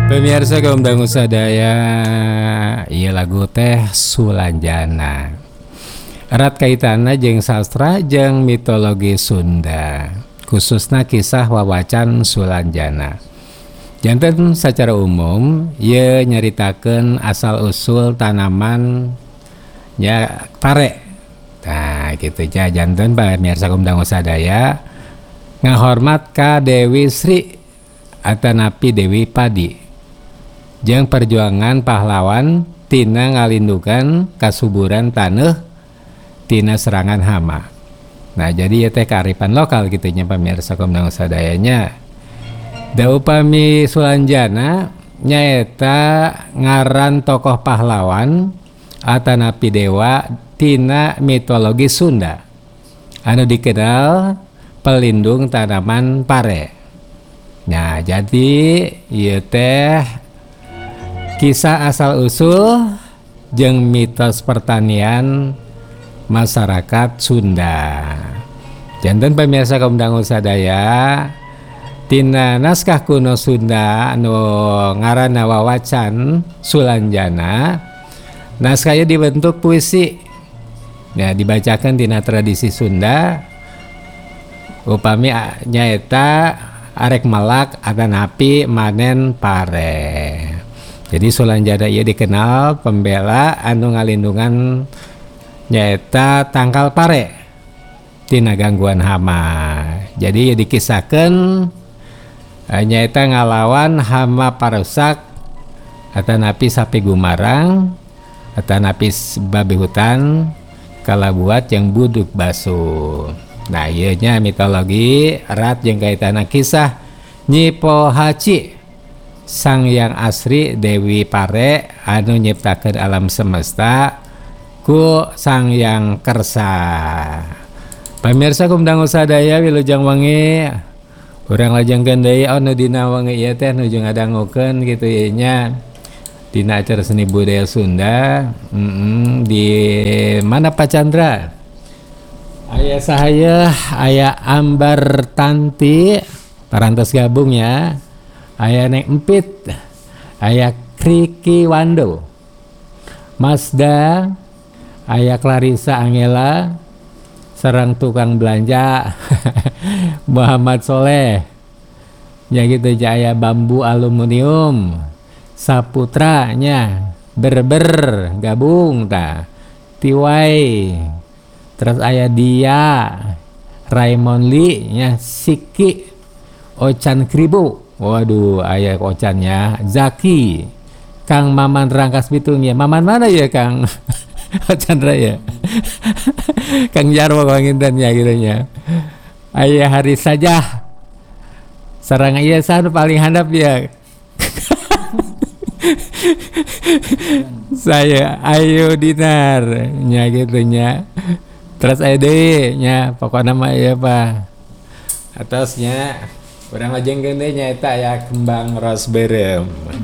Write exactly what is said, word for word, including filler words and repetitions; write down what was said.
Pemirsa kaum dangu sadaya, ieu lagu teh Sulanjana. Erat kaitanna jeung sastra jeung mitologi Sunda, khususna kisah wawacan Sulanjana. Janten secara umum ieu nyaritakeun asal usul tanaman nya pare. Nah, kitu ja janten pamirsa kaum dangu sadaya ngahormat ka Dewi Sri atanapi Dewi Padi. Jeung perjuangan pahlawan tina ngalindungan kasuburan taneuh tina serangan hama. Nah, jadi ieu teh kearifan lokal kitu nya pamirsa kaum dangu sadayanya. Da upami Sulanjana nyaeta ngaran tokoh pahlawan atanapi dewa tina mitologi Sunda anu dikenal pelindung tanaman pare. Nah, jadi ieu teh kisah asal usul jeung mitos pertanian masyarakat Sunda. Janten pamirsa kaum dangu sadaya, tina naskah kuno Sunda anu ngaranna wawacan Sulanjana, naskahnya dibentuk puisi. Ya, dibacakan tina tradisi Sunda upami nyaeta arek melak atanapi manen pare. Jadi Sulanjana ieu dikenal pembela anu ngalindungan nyaeta tangkal pare tina gangguan hama. Jadi ieu dikisahkeun nyaeta ngalawan hama parusak atanapi sapi gumarang atanapi babi hutan kalabuat yang buduk basuh. Nah, ieu nya mitologi erat jeung kaitanna kisah Nyi Pohaci Sang Hyang Asri Dewi Pare anu nyiptakeun alam semesta ku Sang Hyang Kersa. Pamirsa kaum dangu sadaya wilujeng wengi urang lajengkeun deui anu dina wengi ieu teh nuju ngadangukeun kitu ieu nya dina acara seni budaya Sunda. Mm-mm, di mana Pak Chandra? Aya sahaya aya Ambar Tanti parantos gabung ya. Aya Neng Empit, aya Kriki Wando, Mazda, aya Clarissa Angela, sareng tukang belanja Muhammad Soleh. Ya gitu aja, aya Bambu Aluminium, Saputra nya, Berber gabung ta. Tiwai. Terus aya Dia, Raymond Lee nya, Siki, Ocan Kribo. Waduh, aya Ocannya, Zaki, Kang Maman Rangkas Bitung ya. Maman mana ya Kang? Chandra ya. Kang Jarwo Wanginten ya gitu nya. Aya Hari Saja. Sareng ieu san paling handap ya. Saya Ayu Dinar nya gitu nya. Terus aya deui nya, pokona mah ieu Pak. Atasnya urang lajengkeun deui nyaeta aya Kembang Ros Berem.